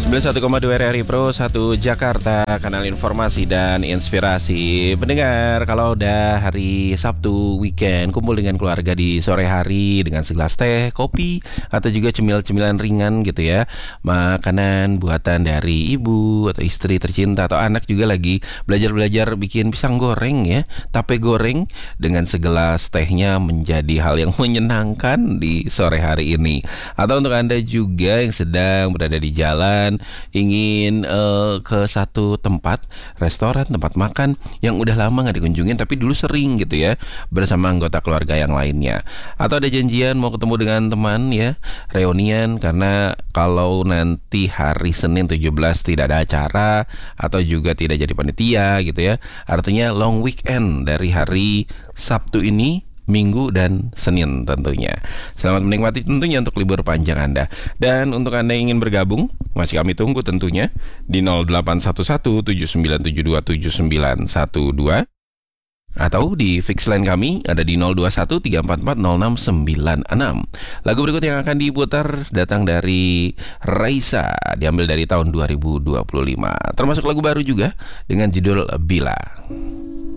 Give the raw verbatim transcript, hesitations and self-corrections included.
sembilan puluh satu koma dua R R I Pro satu Jakarta, kanal informasi dan inspirasi. Pendengar, kalau udah hari Sabtu weekend, kumpul dengan keluarga di sore hari dengan segelas teh, kopi, atau juga cemil-cemilan ringan gitu ya. Makanan buatan dari ibu atau istri tercinta atau anak juga lagi belajar-belajar bikin pisang goreng ya, tape goreng dengan segelas tehnya menjadi hal yang menyenangkan di sore hari ini. Atau untuk Anda juga yang sedang berada di jalan, ingin uh, ke satu tempat restoran, tempat makan yang udah lama gak dikunjungin tapi dulu sering gitu ya, bersama anggota keluarga yang lainnya. Atau ada janjian mau ketemu dengan teman ya, reunian, karena kalau nanti hari Senin tujuh belas tidak ada acara atau juga tidak jadi panitia gitu ya, artinya long weekend dari hari Sabtu ini, Minggu dan Senin tentunya. Selamat menikmati tentunya untuk libur panjang Anda. Dan untuk Anda yang ingin bergabung, masih kami tunggu tentunya di nol delapan satu satu tujuh sembilan tujuh dua tujuh sembilan satu dua, atau di fix line kami ada di nol dua satu tiga empat empat nol enam sembilan enam. Lagu berikut yang akan diputar datang dari Raisa, diambil dari tahun dua ribu dua puluh lima, termasuk lagu baru juga dengan judul Bila.